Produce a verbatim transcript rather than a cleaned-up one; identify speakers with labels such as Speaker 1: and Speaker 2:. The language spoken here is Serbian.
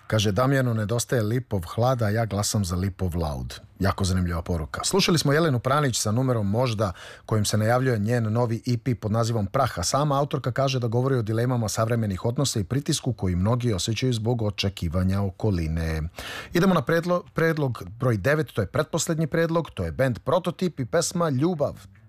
Speaker 1: Kaže, Damjanu nedostaje Lipov hlad, a ja glasam za Lipov laud. Jako zanimljiva poruka. Slušali smo Jelenu Pranić sa numerom Možda, kojim se najavljuje njen novi E P pod nazivom Prah, a sama autorka kaže da govori o dilemama savremenih odnosa i pritisku koji mnogi osjećaju zbog očekivanja okoline. Idemo na predlog, predlog broj devet, to je pretposlednji predlog, to je bend Prototip i pesma Ljubav.